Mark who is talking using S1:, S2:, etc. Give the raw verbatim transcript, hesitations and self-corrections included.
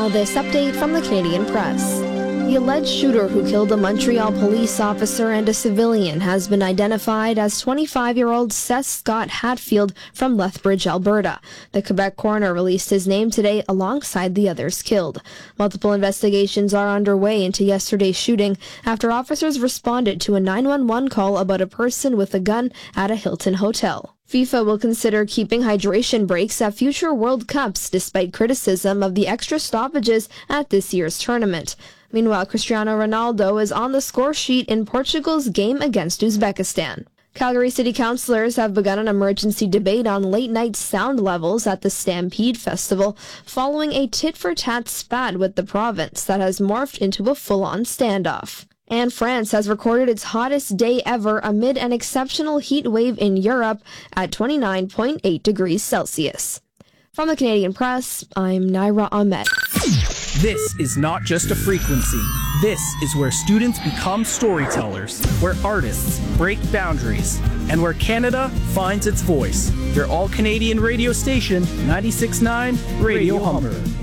S1: Now this update from the Canadian Press. The alleged shooter who killed a Montreal police officer and a civilian has been identified as twenty-five-year-old Seth Scott Hatfield from Lethbridge, Alberta. The Quebec coroner released his name today alongside the others killed. Multiple investigations are underway into yesterday's shooting after officers responded to a nine one one call about a person with a gun at a Hilton hotel. FIFA will consider keeping hydration breaks at future World Cups despite criticism of the extra stoppages at this year's tournament. Meanwhile, Cristiano Ronaldo is on the score sheet in Portugal's game against Uzbekistan. Calgary City Councillors have begun an emergency debate on late-night sound levels at the Stampede Festival following a tit-for-tat spat with the province that has morphed into a full-on standoff. And France has recorded its hottest day ever amid an exceptional heat wave in Europe at twenty-nine point eight degrees Celsius. From the Canadian Press, I'm Naira Ahmed.
S2: This is not just a frequency. This is where students become storytellers, where artists break boundaries, and where Canada finds its voice. Your all-Canadian radio station, ninety-six point nine Radio Humber.